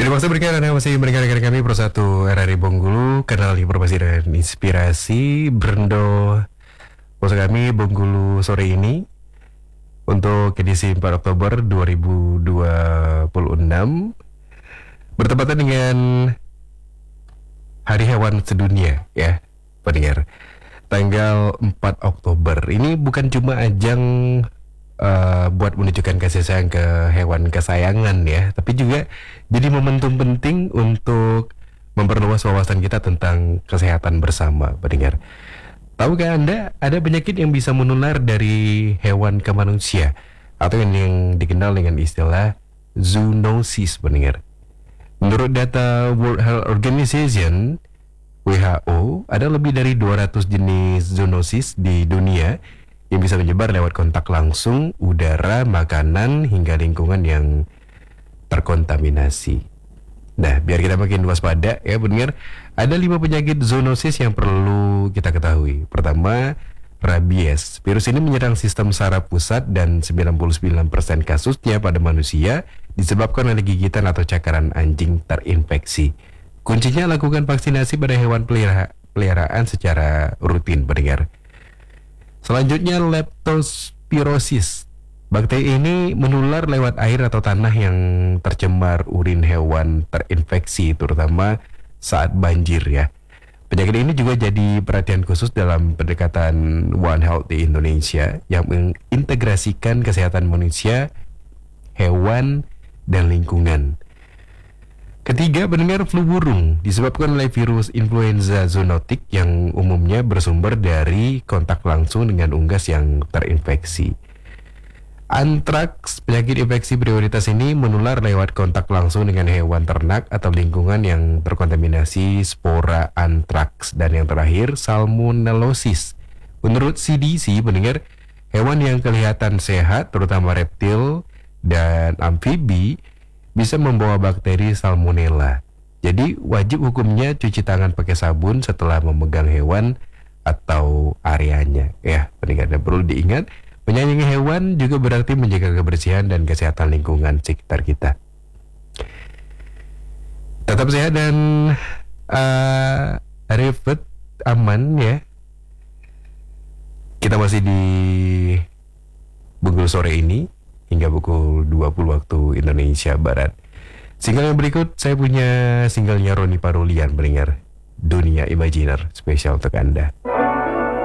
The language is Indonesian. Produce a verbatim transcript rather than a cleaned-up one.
Terima kasih berikan Anda masih mendengarkan kami Pro satu R R I Bengkulu, kanal informasi dan inspirasi Brendo. Maksud kami Bengkulu sore ini untuk edisi empat Oktober dua ribu dua puluh enam bertepatan dengan Hari Hewan Sedunia ya, pendengar. Tanggal empat Oktober ini bukan cuma ajang uh, buat menunjukkan kasih sayang ke hewan kesayangan ya, tapi juga jadi momentum penting untuk memperluas wawasan kita tentang kesehatan bersama, pendengar. Tahukah Anda ada penyakit yang bisa menular dari hewan ke manusia atau yang, yang dikenal dengan istilah zoonosis, pendengar? Menurut data World Health Organization W H O, ada lebih dari dua ratus jenis zoonosis di dunia yang bisa menyebar lewat kontak langsung, udara, makanan, hingga lingkungan yang terkontaminasi. Nah, biar kita makin waspada ya pendengar, ada lima penyakit zoonosis yang perlu kita ketahui. Pertama, rabies. Virus ini menyerang sistem saraf pusat dan sembilan puluh sembilan persen kasusnya pada manusia disebabkan oleh gigitan atau cakaran anjing terinfeksi. Kuncinya lakukan vaksinasi pada hewan pelihara, peliharaan secara rutin, pendengar. Selanjutnya, leptospirosis. Bakteri ini menular lewat air atau tanah yang tercemar urin hewan terinfeksi, terutama saat banjir ya. Penyakit ini juga jadi perhatian khusus dalam pendekatan One Health di Indonesia yang mengintegrasikan kesehatan manusia, hewan, dan lingkungan. Ketiga, pendengar, flu burung disebabkan oleh virus influenza zoonotik yang umumnya bersumber dari kontak langsung dengan unggas yang terinfeksi. Antraks, penyakit infeksi prioritas ini menular lewat kontak langsung dengan hewan ternak atau lingkungan yang terkontaminasi spora antraks. Dan yang terakhir, salmonellosis. Menurut C D C, pendengar, hewan yang kelihatan sehat, terutama reptil dan amfibi, bisa membawa bakteri salmonella. Jadi wajib hukumnya cuci tangan pakai sabun setelah memegang hewan atau areanya. Ya, pendengar, dan perlu diingat, menyayangi hewan juga berarti menjaga kebersihan dan kesehatan lingkungan sekitar kita. Tetap sehat dan uh, refit aman ya. Kita masih di Bengkulu sore ini hingga pukul dua puluh waktu Indonesia Barat. Single yang berikut saya punya singlenya Roni Parulian, pendengar. Dunia Imajiner, spesial untuk Anda.